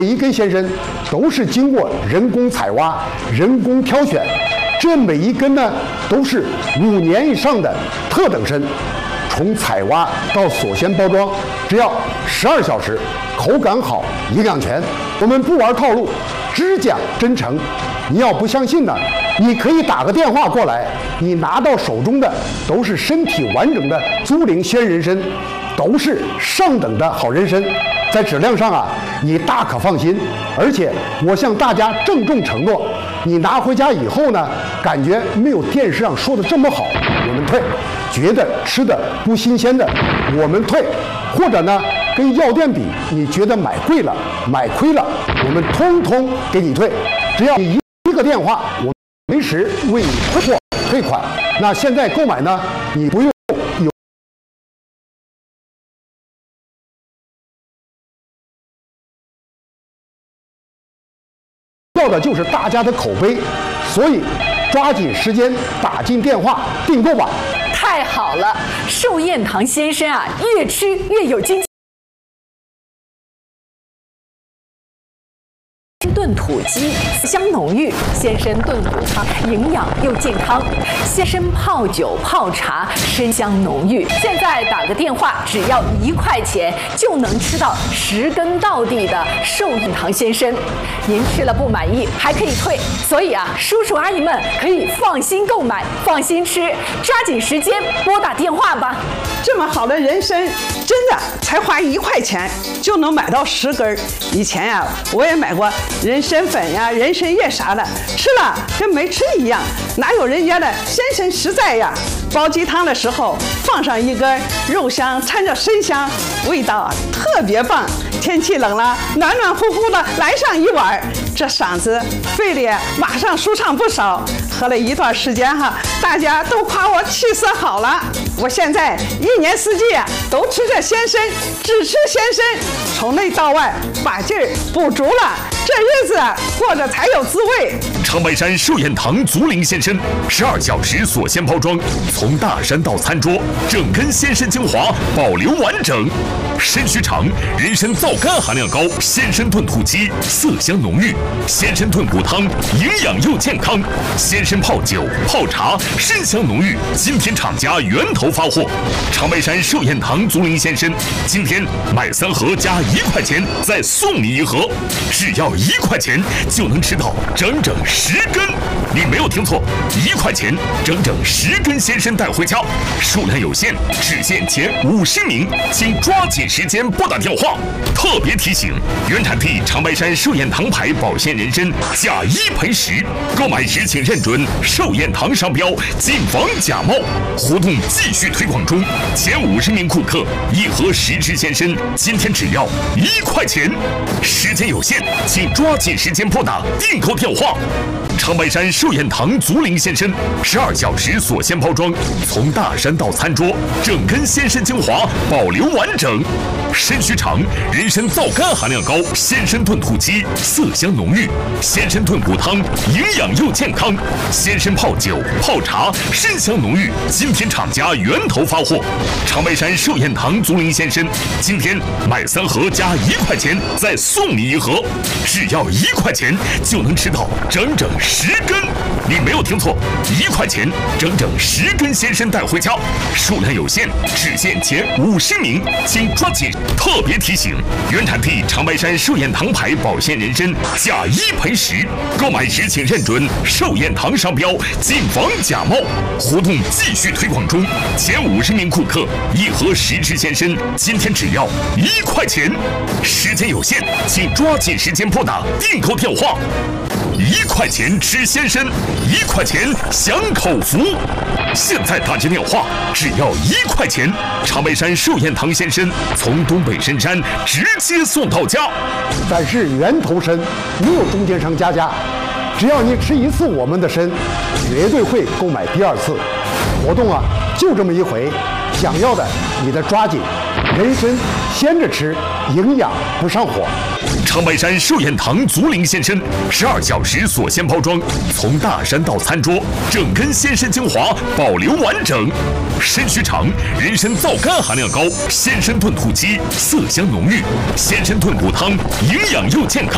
一根鲜参都是经过人工采挖、人工挑选，这每一根呢都是5年以上的特等参。从采挖到锁鲜包装，只要12小时，口感好，营养全。我们不玩套路，只讲真诚。你要不相信呢，你可以打个电话过来，你拿到手中的都是身体完整的租龄鲜人参，都是上等的好人参。在质量上啊，你大可放心。而且我向大家郑重承诺，你拿回家以后呢，感觉没有电视上说的这么好，我们退。觉得吃的不新鲜的，我们退。或者呢，跟药店比，你觉得买贵了、买亏了，我们通通给你退。只要你一个电话，我随时为你退货退款。那现在购买呢，你不用要的就是大家的口碑，所以抓紧时间打进电话订购吧。 太好了，寿宴堂鲜参啊，越吃越有精气。炖土鸡香浓郁，鲜参炖骨汤营养又健康，鲜参泡酒泡茶参香浓郁。现在打个电话，只要1块钱就能吃到10根到底的寿宴堂鲜参。您吃了不满意还可以退，所以啊，叔叔阿姨们可以放心购买，放心吃，抓紧时间拨打电话吧。 这么好的人参，真的才花1块钱就能买到10根。以前呀，我也买过人参粉呀、人参叶啥的，吃了跟没吃一样，哪有人家的鲜参实在呀？煲鸡汤的时候放上1根，肉香掺着参香，味道啊特别棒。天气冷了，暖暖乎乎的来上1碗，这嗓子肺里马上舒畅不少。喝了一段时间哈，大家都夸我气色好了。我现在1年4季都吃着鲜参，只吃鲜参，从内到外把劲儿补足了，这日子过着才有滋味。 长白山寿宴堂足龄鲜参，12小时锁鲜包装，从大山到餐桌，整根鲜参精华保留完整。参须长，人参皂苷含量高，鲜参炖土鸡色香浓郁，鲜参炖骨汤营养又健康，鲜参泡酒泡茶参香浓郁。今天厂家源头发货，长白山寿宴堂足龄鲜参，今天买3盒加1块钱，再送你1盒，只要1块钱就能吃到整整10根。你没有听错，1块钱整整10根鲜参带回家，数量有限，只限前50名，请抓紧时间拨打电话。特别提醒：原产地长白山寿宴堂牌保鲜人参，假1赔10，购买时请认准寿宴堂商标，谨防假冒。活动继续推广中，前50名顾客1盒10支鲜参，今天只要1块钱。时间有限，请抓紧时间拨打订购电话。长白山寿宴堂足龄鲜参，12小时锁鲜包装，从大山到餐桌，整根鲜参精华保留完整。参须长，人参皂苷含量高，鲜参炖土鸡色香浓郁，鲜参炖骨汤营养又健康，鲜参泡酒泡茶参香浓郁。今天厂家源头发货，长白山寿宴堂足龄鲜参，今天买3盒加1块钱，再送你1盒，只要1块钱就能吃到整整10根。你没有听错，1块钱整整10根鲜参带回家，数量有限，只限前50名，请抓紧。特别提醒：原产地长白山寿宴堂牌保鲜人参，假1赔10，购买时请认准寿宴堂商标，谨防假冒。活动继续推广中，前50名顾客1盒10支鲜参，今天只要1块钱。时间有限，请抓紧时间拨打订购电话。1块钱吃鲜参，1块钱享口福。现在打进电话，只要1块钱，长白山寿宴堂鲜参从东北深山直接送到家。 咱是源头参，没有中间商加价。只要你吃1次我们的参，绝对会购买第2次。活动啊，就这么一回，想要的你得抓紧。人参鲜着吃，营养不上火。 长白山寿宴堂足龄鲜参，12小时锁鲜包装，从大山到餐桌，整根鲜参精华保留完整。参须长，人参皂苷含量高，鲜参炖土鸡色香浓郁，鲜参炖骨汤营养又健康。